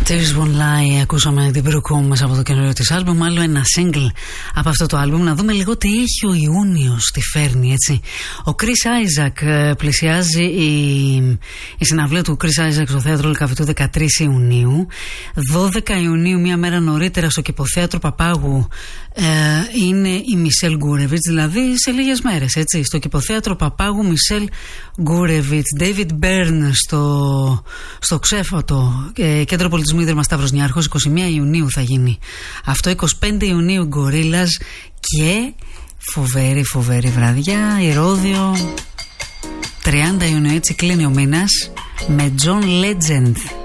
Tears Won't Lie, ακούσαμε την Brooke μέσα από το καινούριο της άλμπουμ. Άλλο ένα single από αυτό το άλμπουμ. Να δούμε λίγο τι έχει ο Ιούνιος, τι φέρνει, έτσι. Ο Chris Isaak πλησιάζει η συναυλία του Chris Isaak στο θέατρο Λυκαβητού 13 Ιουνίου. 12 Ιουνίου, μια μέρα νωρίτερα, στο Κηποθέατρο Παπάγου είναι η Μισελ Γκούρεβιτς, δηλαδή σε λίγες μέρες, έτσι. Στο Κηποθέατρο Παπάγου, Μισελ Γκούρεβιτς. David Byrne στο Ξέφωτο Κέντρο Πολιτισμού Ίδρυμα Σταύρος Νιάρχος, 21 Ιουνίου θα γίνει αυτό. 25 Ιουνίου Gorillaz και φοβερή βραδιά Ηρώδειο. 30 Ιουνίου, έτσι κλείνει ο μήνας με John Legend.